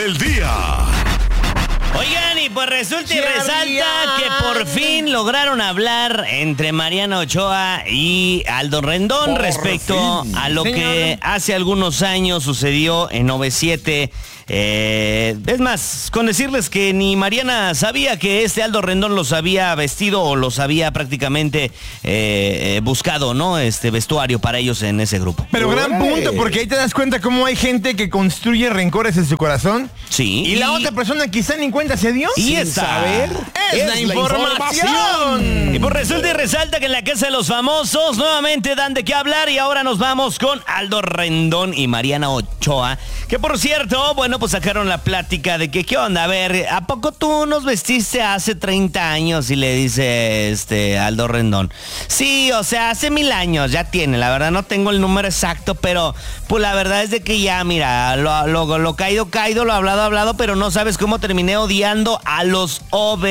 del día. Oigan, y pues resulta y resalta que por fin lograron hablar entre Mariana Ochoa y Aldo Rendón respecto a lo que hace algunos años sucedió en OV7. Es más, con decirles que ni Mariana sabía que Aldo Rendón los había vestido o los había prácticamente buscado, ¿no? Vestuario para ellos en ese grupo. Pero gran punto, porque ahí te das cuenta cómo hay gente que construye rencores en su corazón. Sí. Y la otra persona quizá ni cuenta se dio. Y esta es la información. Y pues resulta y resalta que en la Casa de los Famosos nuevamente dan de qué hablar y ahora nos vamos con Aldo Rendón y Mariana Ochoa, que por cierto, bueno, pues sacaron la plática de que, ¿qué onda? A ver, ¿a poco tú nos vestiste hace 30 años? Y le dice Aldo Rendón. Sí, o sea, hace 1000 años ya tiene, la verdad no tengo el número exacto, pero pues la verdad es de que ya, mira, lo caído, lo hablado, pero no sabes cómo terminé odiando a los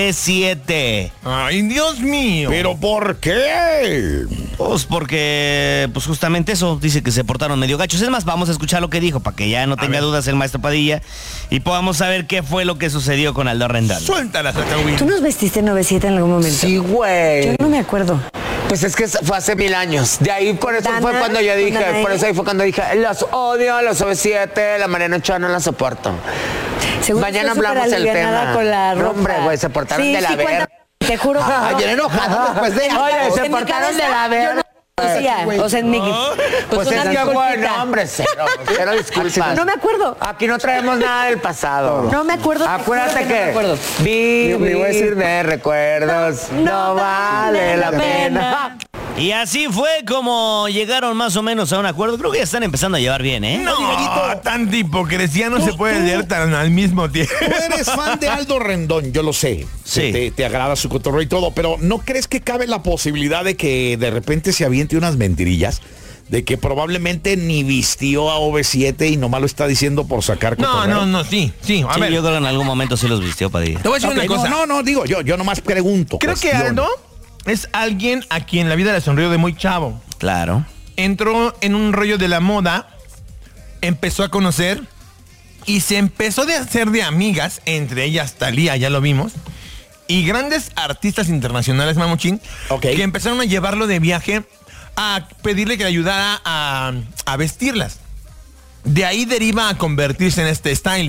OV7. Ay, Dios mío. ¿Pero por qué? Pues porque, pues justamente eso, dice que se portaron medio gachos. Es más, vamos a escuchar lo que dijo para que ya no tenga dudas el maestro Padilla y podamos saber qué fue lo que sucedió con Aldo Rendón. Suéltala, Sacahuil. ¿Tú nos vestiste en OV7 en algún momento? Sí, güey. Yo no me acuerdo. Pues es que fue hace 1000 años. De ahí, por eso fue cuando yo dije, los odio, los OV7, la Mariana Ochoa no la soporto. Seguro mañana estoy hablamos del tema. Con la ropa. No, hombre, güey, se portaron de la verga. Te juro que ayer enojado después de... Oye, se portaron de la verga. O sea, en mi... Pues es que bueno, hombre, cero disculpas. No me acuerdo. Aquí no traemos nada del pasado. No me acuerdo. Acuérdate que vivir de recuerdos no vale la pena. Y así fue como llegaron más o menos a un acuerdo. Creo que ya están empezando a llevar bien, ¿eh? No, tanta hipocresía no se puede leer tan al mismo tiempo. Tú eres fan de Aldo Rendón, yo lo sé. Sí. Te agrada su cotorreo y todo, pero ¿no crees que cabe la posibilidad de que de repente se aviente unas mentirillas? De que probablemente ni vistió a OV7 y nomás lo está diciendo por sacar cotorreo. No, sí. A ver. Yo creo que en algún momento sí los vistió, Padilla. Te voy a decir una cosa. No, digo, yo nomás pregunto. Creo que Aldo es alguien a quien la vida le sonrió de muy chavo. Claro. Entró en un rollo de la moda, empezó a conocer y se empezó a hacer de amigas, entre ellas Thalía, ya lo vimos, y grandes artistas internacionales, Mamuchín, que empezaron a llevarlo de viaje a pedirle que le ayudara a vestirlas. De ahí deriva a convertirse en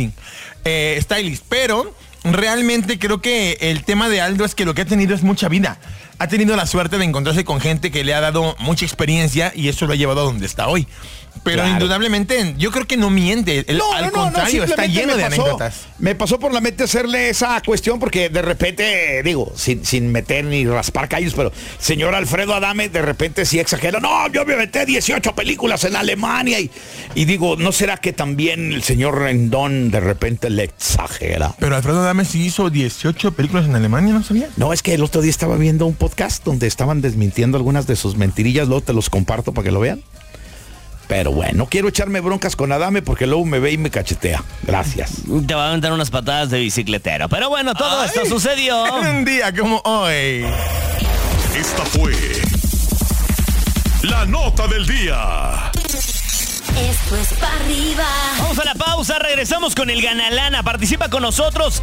stylist, pero realmente creo que el tema de Aldo es que lo que ha tenido es mucha vida. Ha tenido la suerte de encontrarse con gente que le ha dado mucha experiencia y eso lo ha llevado a donde está hoy. Pero indudablemente, yo creo que no miente. Al contrario, está lleno de anécdotas. Me pasó por la mente hacerle esa cuestión porque de repente, digo, sin meter ni raspar callos, pero señor Alfredo Adame de repente sí exagera. No, yo me metí 18 películas en Alemania y digo, ¿no será que también el señor Rendón de repente le exagera? Pero Alfredo Adame sí hizo 18 películas en Alemania, ¿no sabía? No, es que el otro día estaba viendo un podcast donde estaban desmintiendo algunas de sus mentirillas, luego te los comparto para que lo vean. Pero bueno, no quiero echarme broncas con Adame porque luego me ve y me cachetea. Gracias. Te va a aventar unas patadas de bicicletero. Pero bueno, todo esto sucedió un día como hoy. Esta fue la nota del día. Esto es para arriba. Vamos a la pausa, regresamos con el Ganalana. Participa con nosotros,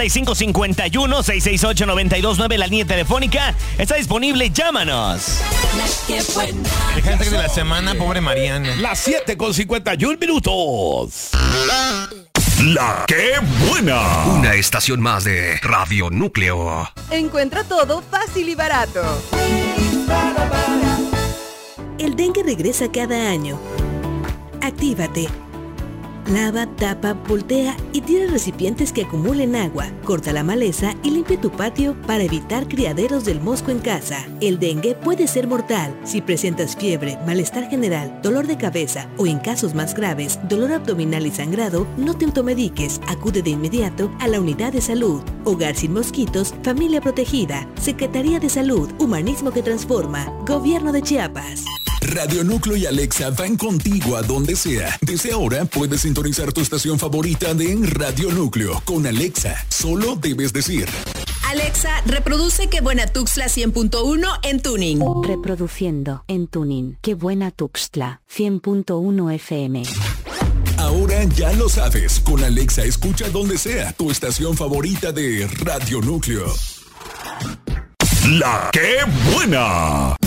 5551-668-929, la línea telefónica está disponible, llámanos. El hashtag de la semana, pobre Mariana. Las 7:51. La que buena. Una estación más de Radio Núcleo. Encuentra todo fácil y barato. El dengue regresa cada año. Actívate. Lava, tapa, voltea y tira recipientes que acumulen agua. Corta la maleza y limpia tu patio para evitar criaderos del mosco en casa. El dengue puede ser mortal. Si presentas fiebre, malestar general, dolor de cabeza o en casos más graves, dolor abdominal y sangrado, no te automediques. Acude de inmediato a la unidad de salud. Hogar sin mosquitos, familia protegida. Secretaría de Salud, Humanismo que transforma. Gobierno de Chiapas. Radio Núcleo y Alexa van contigo a donde sea. Desde ahora puedes sintonizar tu estación favorita de Radio Núcleo con Alexa. Solo debes decir: Alexa, reproduce Qué Buena Tuxtla 100.1 en Tuning. Reproduciendo en Tuning Qué Buena Tuxtla 100.1 FM. Ahora Ahora ya lo sabes, con Alexa escucha donde sea tu estación favorita de Radio Núcleo. La que buena.